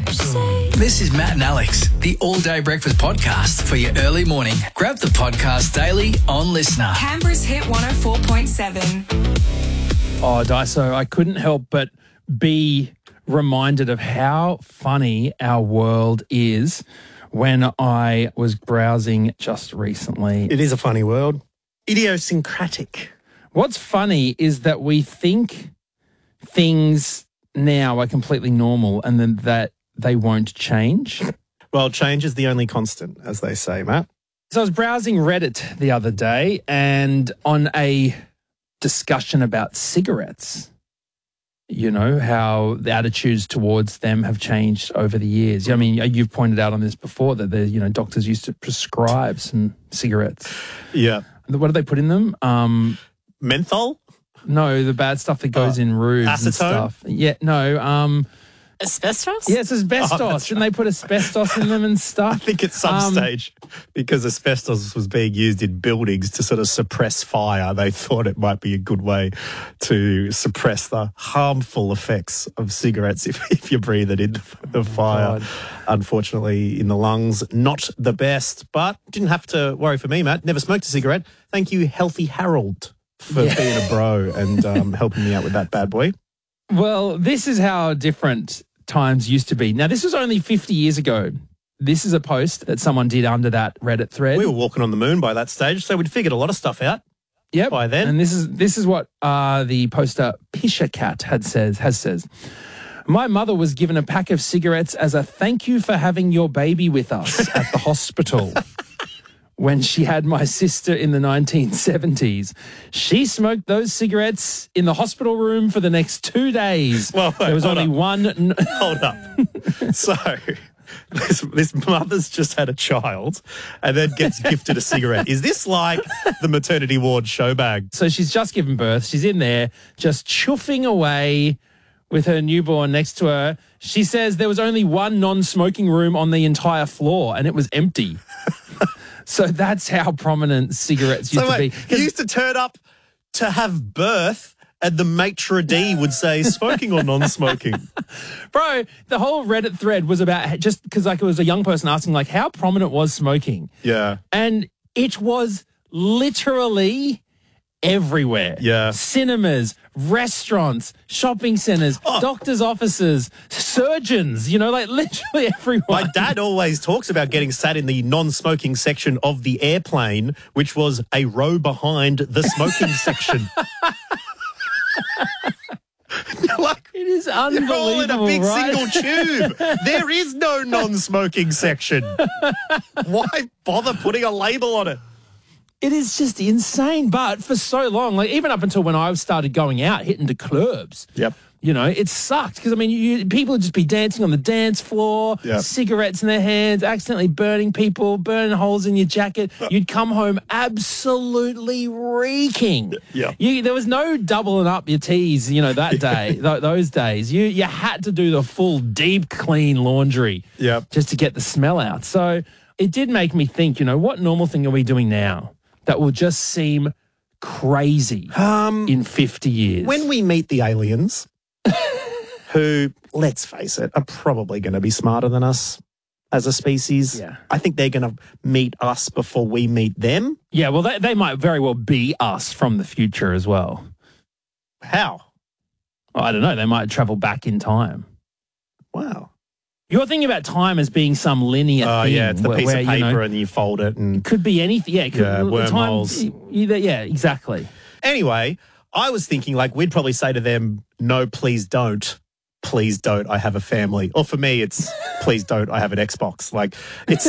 This is Matt and Alex, the All Day Breakfast Podcast for your early morning. Grab the podcast daily on Listener. Canberra's Hit 104.7. Oh, Daiso, I couldn't help but be reminded of how funny our world is when I was browsing just recently. It is a funny world. Idiosyncratic. What's funny is that we think things now are completely normal and then that they won't change. Well, change is the only constant, as they say, Matt. So I was browsing Reddit the other day and on a discussion about cigarettes, you know, how the attitudes towards them have changed over the years. I mean, you've pointed out on this before that the, you know, doctors used to prescribe some cigarettes. Yeah. What do they put in them? Menthol? No, the bad stuff that goes in roofs acetone? and stuff. Yeah, no. Asbestos? Yeah, it's asbestos. And they put asbestos in them and stuff. I think at some stage, because asbestos was being used in buildings to sort of suppress fire, they thought it might be a good way to suppress the harmful effects of cigarettes if you breathe it into the fire. God. Unfortunately, in the lungs, not the best, but didn't have to worry for me, Matt. Never smoked a cigarette. Thank you, Healthy Harold, for being a bro and helping me out with that bad boy. Well, this is how different times used to be. Now, this was only 50 years ago. This is a post that someone did under that Reddit thread. We were walking on the moon by that stage, so we'd figured a lot of stuff out. Yep. By then. And this is what the poster Pisha Cat says. My mother was given a pack of cigarettes as a thank you for having your baby with us at the hospital. When she had my sister in the 1970s. She smoked those cigarettes in the hospital room for the next 2 days. Well, wait, there was only one. Hold up. So this mother's just had a child and then gets gifted a cigarette. Is this like the maternity ward show bag? So she's just given birth. She's in there just chuffing away with her newborn next to her. She says there was only one non-smoking room on the entire floor and it was empty. So that's how prominent cigarettes used to be. You used to turn up to have birth and the maitre d' would say smoking or non-smoking. Bro, the whole Reddit thread was about just because like it was a young person asking like how prominent was smoking. Yeah. And it was literally everywhere. Yeah. Cinemas, restaurants, shopping centres, doctors' offices, surgeons, you know, like literally everyone. My dad always talks about getting sat in the non-smoking section of the airplane, which was a row behind the smoking section. Like, it is unbelievable, you're all in a big right? single tube. There is no non-smoking section. Why bother putting a label on it? It is just insane. But for so long, like even up until when I started going out, hitting the clubs, Yep. you know, it sucked because, I mean, people would just be dancing on the dance floor, Yep. cigarettes in their hands, accidentally burning people, burning holes in your jacket. You'd come home absolutely reeking. Yeah. There was no doubling up your teas, you know, that day, those days. You had to do the full deep clean laundry Yep. just to get the smell out. So it did make me think, you know, what normal thing are we doing now that will just seem crazy in 50 years? When we meet the aliens, who, let's face it, are probably going to be smarter than us as a species. Yeah. I think they're going to meet us before we meet them. Yeah, well, they might very well be us from the future as well. How? Well, I don't know. They might travel back in time. Wow. You're thinking about time as being some linear Oh, thing. yeah, it's the piece where, of paper you know, and you fold it. And could be anything. Yeah, wormholes. Yeah, exactly. Anyway, I was thinking like we'd probably say to them, no, please don't. Please don't, I have a family. Or for me, it's please don't, I have an Xbox. Like, it's...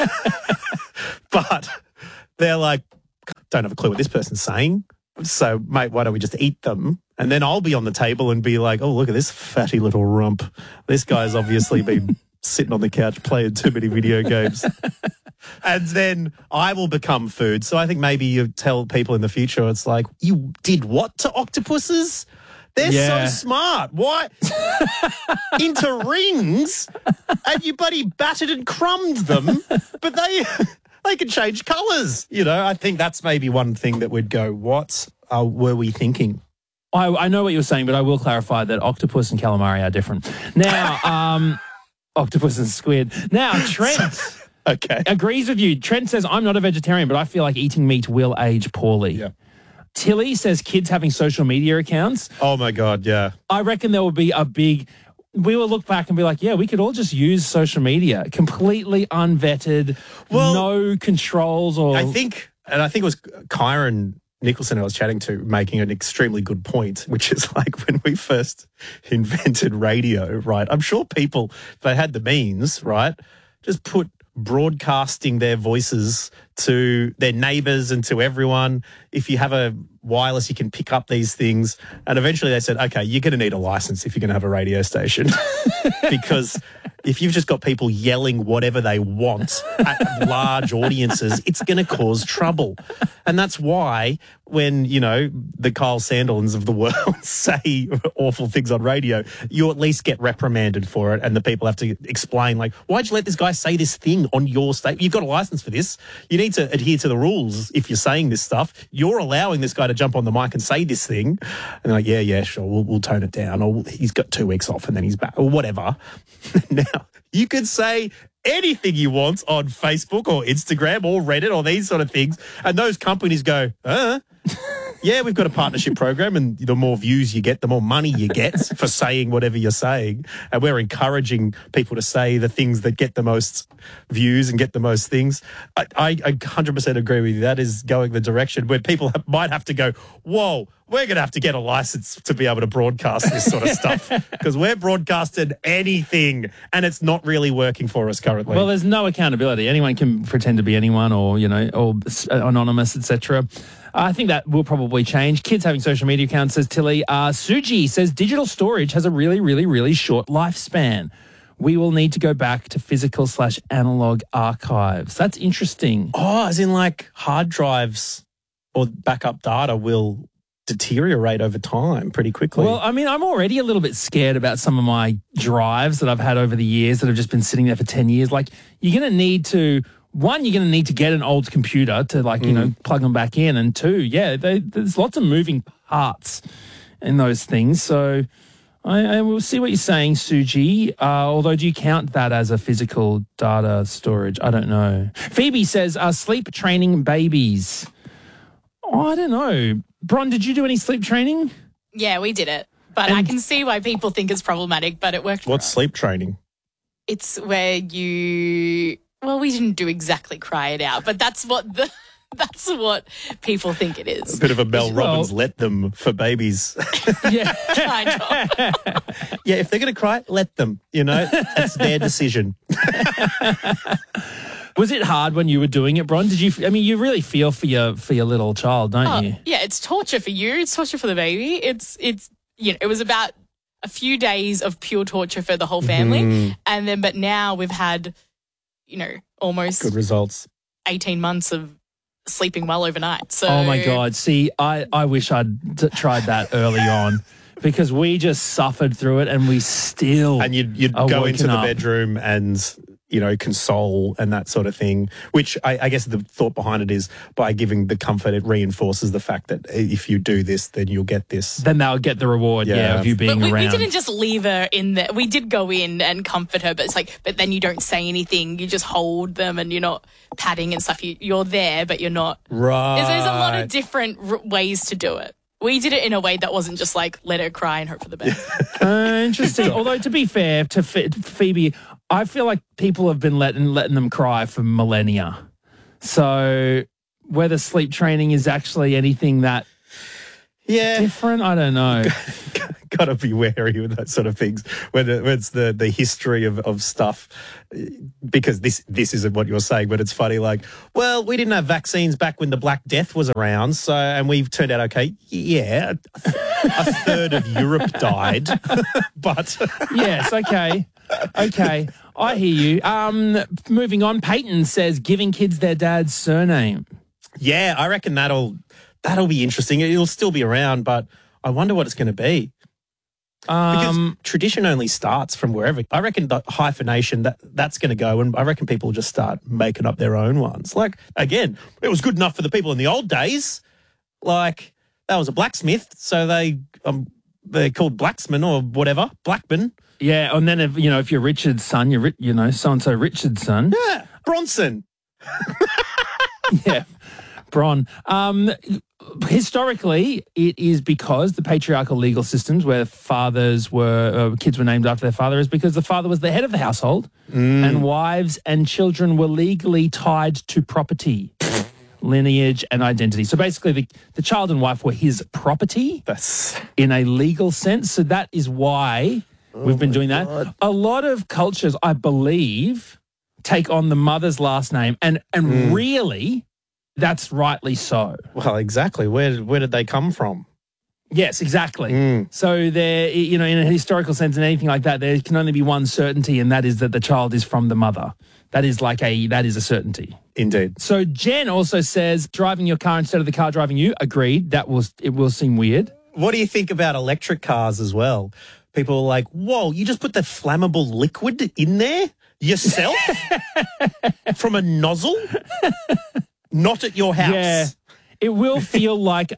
But they're like, don't have a clue what this person's saying. So, mate, why don't we just eat them? And then I'll be on the table and be like, oh, look at this fatty little rump. This guy's obviously been sitting on the couch playing too many video games. And then I will become food. So I think maybe you tell people in the future, it's like, you did what to octopuses? They're Yeah. so smart. Why? Into rings, and you bloody battered and crumbed them, but they can change colours. You know, I think that's maybe one thing that would go, what were we thinking? I know what you were saying, but I will clarify that octopus and calamari are different. Now, octopus and squid. Now, Trent Okay. agrees with you. Trent says, I'm not a vegetarian, but I feel like eating meat will age poorly. Yeah. Tilly says kids having social media accounts. Oh, my God, yeah. I reckon there will be we will look back and be like, yeah, we could all just use social media, completely unvetted, no controls or... I think it was Kyron Nicholson I was chatting to making an extremely good point, which is like when we first invented radio, right? I'm sure people, if they had the means, right, just put broadcasting their voices to their neighbours and to everyone. If you have a wireless, you can pick up these things. And eventually they said, okay, you're going to need a license if you're going to have a radio station. Because if you've just got people yelling whatever they want at large audiences, it's going to cause trouble. And that's why when, you know, the Kyle Sandilands of the world say awful things on radio, you at least get reprimanded for it. And the people have to explain, like, why'd you let this guy say this thing on your state? You've got a license for this. You need to adhere to the rules if you're saying this stuff. You're allowing this guy to jump on the mic and say this thing. And they're like, yeah, sure, we'll tone it down. Or he's got 2 weeks off and then he's back or whatever. Now, you could say anything you want on Facebook or Instagram or Reddit or these sort of things. And those companies go, yeah, we've got a partnership program, and the more views you get, the more money you get for saying whatever you're saying. And we're encouraging people to say the things that get the most views and get the most things. I 100% agree with you. That is going the direction where people might have to go, whoa, we're going to have to get a license to be able to broadcast this sort of stuff because we're broadcasting anything and it's not really working for us currently. Well, there's no accountability. Anyone can pretend to be anyone or, you know, or anonymous, etc. I think that will probably change. Kids having social media accounts, says Tilly. Suji says digital storage has a really, really, really short lifespan. We will need to go back to physical/analog archives. That's interesting. Oh, as in like hard drives or backup data will deteriorate over time pretty quickly. Well, I mean, I'm already a little bit scared about some of my drives that I've had over the years that have just been sitting there for 10 years. Like, you're going to need to... One, you're going to need to get an old computer to, like, you know, plug them back in. And two, yeah, there's lots of moving parts in those things. So I will see what you're saying, Suji. Although, do you count that as a physical data storage? I don't know. Phoebe says, sleep training babies. Oh, I don't know. Bron, did you do any sleep training? Yeah, we did it. But I can see why people think it's problematic, but it worked. What's sleep training? It's where you... Well, we didn't do exactly cry it out, but that's what people think it is. A bit of a Mel Robbins, let them for babies. Yeah. Kind of. Yeah, if they're going to cry, let them, you know. That's their decision. Was it hard when you were doing it, Bron? Did you? I mean, you really feel for your little child, don't you? Yeah, it's torture for you. It's torture for the baby. It's you know, it was about a few days of pure torture for the whole family, but now we've had, you know, almost good results. 18 months of sleeping well overnight. So, oh my God! See, I wish I'd tried that early on. Because we just suffered through it and we still and you'd go into the bedroom and, you know, console and that sort of thing, which I guess the thought behind it is by giving the comfort, it reinforces the fact that if you do this, then you'll get this. Then they'll get the reward, of you being around. We didn't just leave her in there. We did go in and comfort her, but it's like, but then you don't say anything. You just hold them and you're not patting and stuff. You're there, but you're not. Right. There's a lot of different ways to do it. We did it in a way that wasn't just like, let her cry and hope for the best. Interesting. Although, to be fair to Phoebe, I feel like people have been letting them cry for millennia. So whether sleep training is actually anything that different, I don't know. Got to be wary with that sort of things when it's the history of stuff, because this isn't what you're saying, but it's funny. Like, well, we didn't have vaccines back when the Black Death was around, so and we've turned out okay. Yeah, a third of Europe died, but yes, okay, I hear you. Moving on, Peyton says giving kids their dad's surname. Yeah, I reckon that'll be interesting. It'll still be around, but I wonder what it's going to be. Because tradition only starts from wherever. I reckon the hyphenation, that's going to go, and I reckon people will just start making up their own ones. Like, again, it was good enough for the people in the old days. Like, that was a blacksmith, so they're called Blacksman or whatever, Blackman. Yeah, and then if you're Richard's son, you're so-and-so Richard's son. Yeah, Bronson. Yeah, Bron. Historically, it is because the patriarchal legal systems where kids were named after their father is because the father was the head of the household and wives and children were legally tied to property, lineage and identity. So basically the child and wife were his property in a legal sense. So that is why we've been doing that. A lot of cultures, I believe, take on the mother's last name and really... That's rightly so. Well, exactly. Where did they come from? Yes, exactly. So there, in a historical sense and anything like that, there can only be one certainty, and that is that the child is from the mother. That is a certainty. Indeed. So Jen also says driving your car instead of the car driving you. Agreed. It will seem weird. What do you think about electric cars as well? People are like, whoa, you just put the flammable liquid in there yourself from a nozzle? Not at your house. Yeah. It will feel like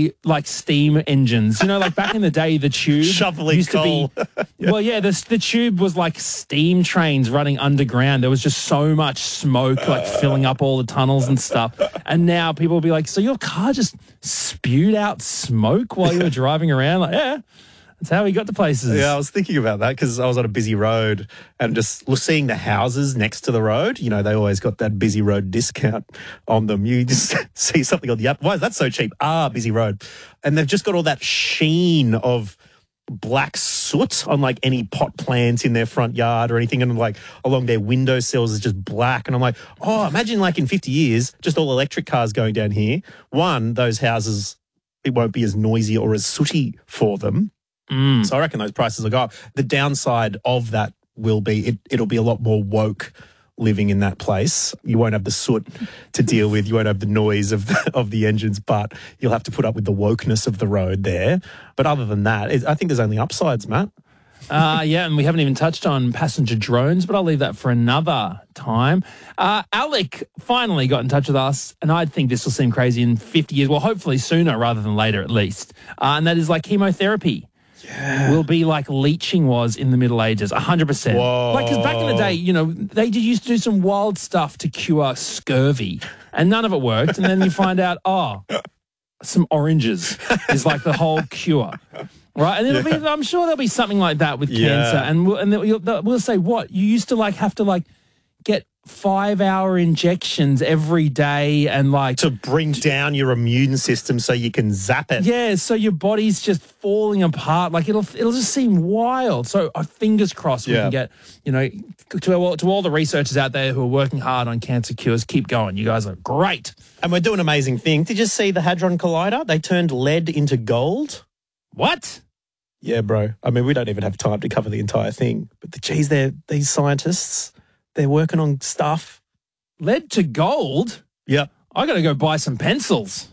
steam engines. Like back in the day, the tube shoveling used coal. To be. Well, yeah, the tube was like steam trains running underground. There was just so much smoke, filling up all the tunnels and stuff. And now people will be like, "So your car just spewed out smoke while you were driving around?" Like, yeah. That's how we got to places. Yeah, I was thinking about that because I was on a busy road and just seeing the houses next to the road. They always got that busy road discount on them. You just see something on the app. Why is that so cheap? Busy road. And they've just got all that sheen of black soot on any pot plants in their front yard or anything. And along their windowsills is just black. And I'm like, imagine in 50 years, just all electric cars going down here. One, those houses, it won't be as noisy or as sooty for them. So I reckon those prices will go up. The downside of that will be it'll be a lot more woke living in that place. You won't have the soot to deal with. You won't have the noise of the engines, but you'll have to put up with the wokeness of the road there. But other than that, I think there's only upsides, Matt. Yeah, and we haven't even touched on passenger drones, but I'll leave that for another time. Alec finally got in touch with us, and I think this will seem crazy in 50 years. Well, hopefully sooner rather than later at least. And that is chemotherapy. Yeah. Will be like leeching was in the Middle Ages, 100%. Whoa. Because back in the day, they used to do some wild stuff to cure scurvy, and none of it worked. And then you find out, some oranges is the whole cure, right? And I'm sure there'll be something like that with cancer, and we'll say, what you used to have to get 5-hour injections every day and to bring down your immune system so you can zap it. Yeah, so your body's just falling apart. It'll just seem wild. So fingers crossed we can get, to all the researchers out there who are working hard on cancer cures, keep going. You guys are great. And we're doing amazing things. Did you see the Hadron Collider? They turned lead into gold. What? Yeah, bro. I mean, we don't even have time to cover the entire thing. But these scientists... They're working on stuff. Lead to gold? Yep. I got to go buy some pencils.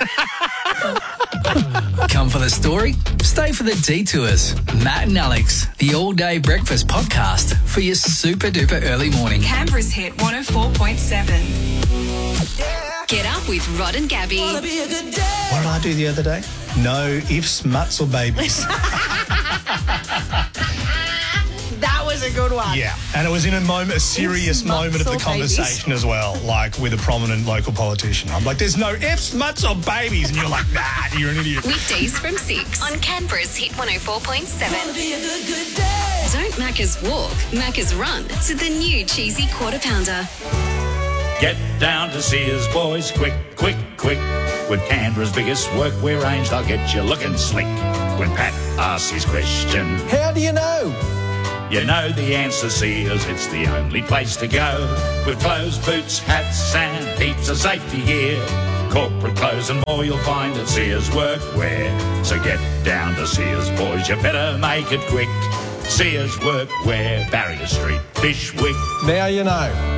Come for the story, stay for the detours. Matt and Alex, the all-day breakfast podcast for your super-duper early morning. Canberra's Hit 104.7. Get up with Rod and Gabby. What did I do the other day? No ifs, muts or babies. That was a good one. Yeah, and it was in a serious moment of the conversation as well, with a prominent local politician. I'm like, there's no ifs, muts or babies. And you're like, nah, you're an idiot. Weekdays from 6 on Canberra's Hit 104.7. Don't Macca's walk, Macca's run to the new cheesy quarter pounder. Get down to Sears, boys, quick, quick, quick. With Canberra's biggest workwear range, they'll get you looking slick. When Pat asks his question, how do you know? You know the answer, Sears, it's the only place to go. With clothes, boots, hats and heaps of safety gear. Corporate clothes and more you'll find at Sears Workwear. So get down to Sears, boys, you better make it quick. Sears Workwear, Barrier Street, Bishwick. Now you know.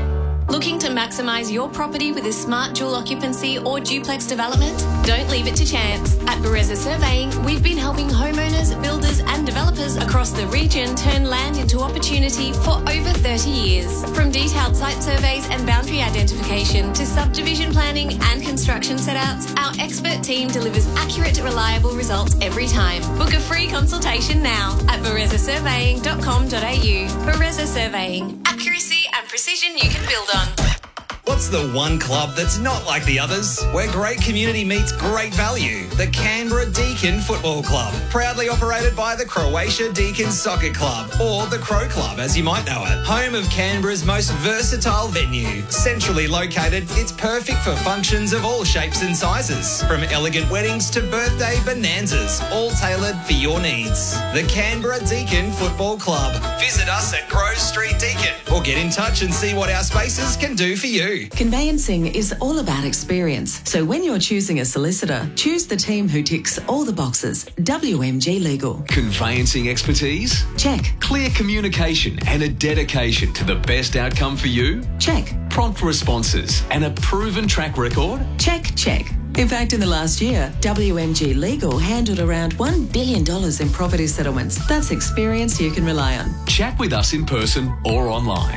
Looking to maximise your property with a smart dual occupancy or duplex development? Don't leave it to chance. At Bereza Surveying, we've been helping homeowners, builders and developers across the region turn land into opportunity for over 30 years. From detailed site surveys and boundary identification to subdivision planning and construction setouts, our expert team delivers accurate, reliable results every time. Book a free consultation now at berezasurveying.com.au. Bereza Surveying. Accuracy and precision you can build on. What's the one club that's not like the others, where great community meets great value? The Canberra Deakin Football Club, proudly operated by the Croatia Deakin Soccer Club, or the Crow Club as you might know it. Home of Canberra's most versatile venue. Centrally located, it's perfect for functions of all shapes and sizes, from elegant weddings to birthday bonanzas, all tailored for your needs. The Canberra Deakin Football Club. Visit us at Grove Street Deakin, or get in touch and see what our spaces can do for you. Conveyancing is all about experience. So when you're choosing a solicitor, choose the team who ticks all the boxes. WMG Legal. Conveyancing expertise? Check. Clear communication and a dedication to the best outcome for you? Check. Prompt responses and a proven track record? Check, check. In fact, in the last year, WMG Legal handled around $1 billion in property settlements. That's experience you can rely on. Chat with us in person or online.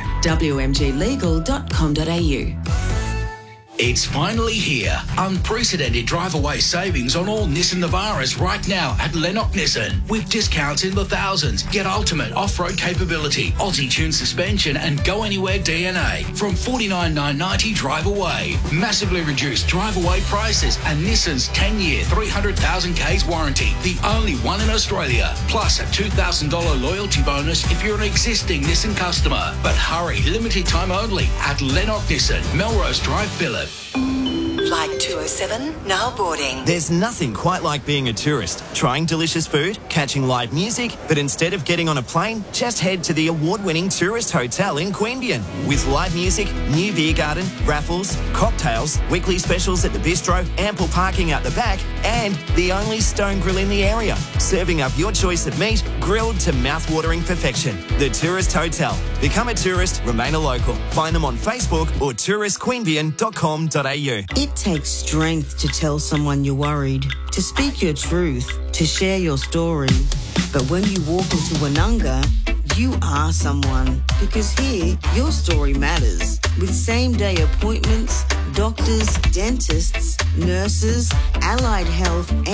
WMGlegal.com.au. It's finally here. Unprecedented drive-away savings on all Nissan Navaras right now at Lennox Nissan. With discounts in the thousands. Get ultimate off-road capability, Aussie-tuned suspension and go anywhere DNA from $49,990 drive away. Massively reduced drive-away prices and Nissan's 10-year, 300,000 Ks warranty. The only one in Australia. Plus a $2,000 loyalty bonus if you're an existing Nissan customer. But hurry, limited time only at Lennox Nissan, Melrose Drive, Phillip. Flight 207, now boarding. There's nothing quite like being a tourist, trying delicious food, catching live music, but instead of getting on a plane, just head to the award-winning tourist hotel in Queanbeyan. With live music, new beer garden, raffles, cocktails, weekly specials at the bistro, ample parking out the back, and the only stone grill in the area, serving up your choice of meat, grilled to mouth-watering perfection. The Tourist Hotel. Become a tourist, remain a local. Find them on Facebook or touristqueanbeyan.com.au. It takes strength to tell someone you're worried, to speak your truth, to share your story. But when you walk into Wananga, you are someone, because here, your story matters. With same-day appointments, doctors, dentists, nurses, allied health